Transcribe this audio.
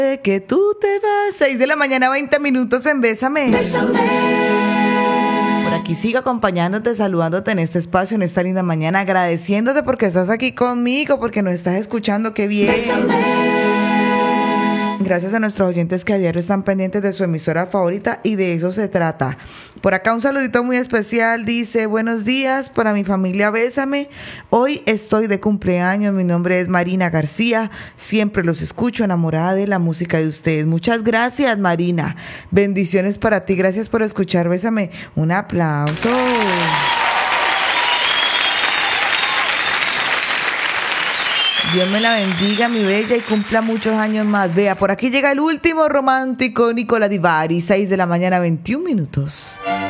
Que tú te vas. 6 de la mañana, 20 minutos en Bésame. Por aquí sigo acompañándote, saludándote en este espacio, en esta linda mañana, agradeciéndote porque estás aquí conmigo, porque nos estás escuchando. ¡Qué bien! Gracias a nuestros oyentes que a diario están pendientes de su emisora favorita y de eso se trata. Por acá un saludito muy especial, dice: buenos días para mi familia Bésame. Hoy estoy de cumpleaños, mi nombre es Marina García. Siempre los escucho, enamorada de la música de ustedes. Muchas gracias, Marina. Bendiciones para ti, gracias por escuchar Bésame. Un aplauso. Dios me la bendiga, mi bella, y cumpla muchos años más. Vea, por aquí llega el último romántico, Nicola Di Bari, 6 de la mañana, 21 minutos.